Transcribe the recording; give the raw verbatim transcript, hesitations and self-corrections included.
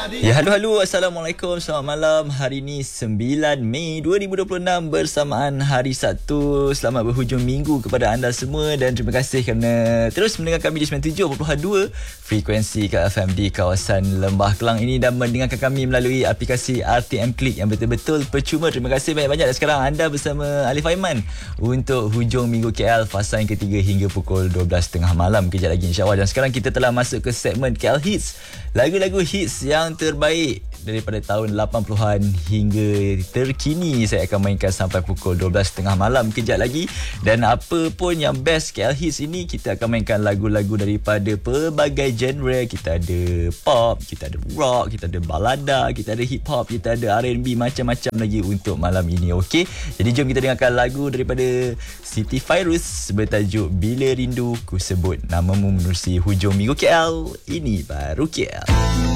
Ya, halo-halo. Assalamualaikum. Selamat malam. Hari ini sembilan Mei dua ribu dua puluh enam bersamaan hari Sabtu. Selamat berhujung minggu kepada anda semua dan terima kasih kerana terus mendengar kami di sembilan puluh tujuh perpuluhan dua frekuensi K F M di kawasan Lembah Kelang ini dan mendengarkan kami melalui aplikasi R T M Click yang betul-betul percuma. Terima kasih banyak-banyak. Dan sekarang anda bersama Alif Aiman untuk hujung minggu K L fasa yang ketiga hingga pukul dua belas tiga puluh malam kejap lagi insyaAllah. Dan sekarang kita telah masuk ke segmen K L Hits, lagu-lagu hits yang terbaik daripada tahun lapan puluhan hingga terkini. Saya akan mainkan sampai pukul dua belas tiga puluh malam kejap lagi. Dan apa pun yang best K L Hits ini, kita akan mainkan lagu-lagu daripada pelbagai genre. Kita ada pop, kita ada rock, kita ada balada, kita ada hip hop, kita ada R and B, macam-macam lagi untuk malam ini. Okey, jadi jom kita dengarkan lagu daripada Siti Fairuz bertajuk Bila Rindu Ku Sebut Namamu menerusi hujung minggu K L. Ini baru K L.